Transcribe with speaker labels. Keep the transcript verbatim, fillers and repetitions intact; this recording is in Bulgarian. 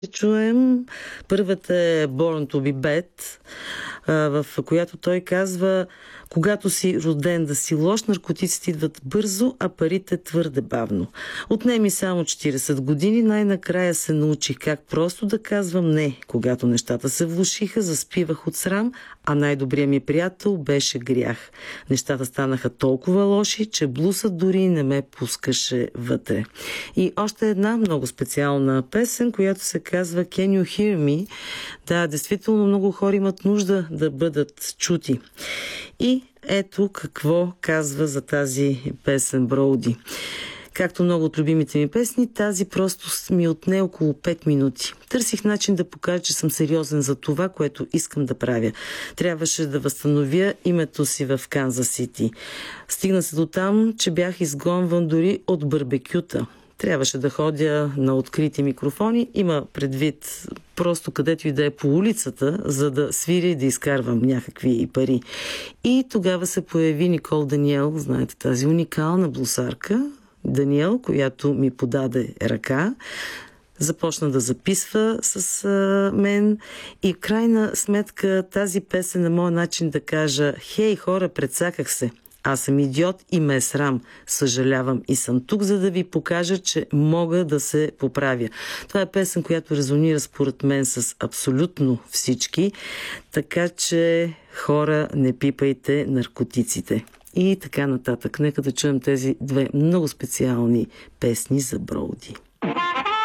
Speaker 1: чуем. Първата е Born to be Bad, в която той казва: когато си роден да си лош, наркотиците идват бързо, а парите твърде бавно. Отнеми само четирийсет години, най-накрая се научих как просто да казвам не. Когато нещата се влошиха, заспивах от срам, а най-добрият ми приятел беше грях. Нещата станаха толкова лоши, че блусът дори не ме пускаше вътре. И още една много специална песен, която се казва Can You Hear Me? Да, действително много хора имат нужда да бъдат чути. И ето какво казва за тази песен Броуди. Както много от любимите ми песни, тази просто ми отне около пет минути. Търсих начин да покажа, че съм сериозен за това, което искам да правя. Трябваше да възстановя името си в Канзас Сити. Стигна се до там, че бях изгонван дори от барбекюта. Трябваше да ходя на открити микрофони, има предвид просто където и да е по улицата, за да свиря и да изкарвам някакви пари. И тогава се появи Никол Даниел, знаете, тази уникална блусарка, Даниел, която ми подаде ръка, започна да записва с а, мен и в крайна сметка тази песен на моя начин да кажа: хей, хора, прецаках се. Аз съм идиот и ме е срам. Съжалявам и съм тук, за да ви покажа, че мога да се поправя. Това е песен, която резонира според мен с абсолютно всички. Така че, хора, не пипайте наркотиците. И така нататък. Нека да чуем тези две много специални песни за Броуди.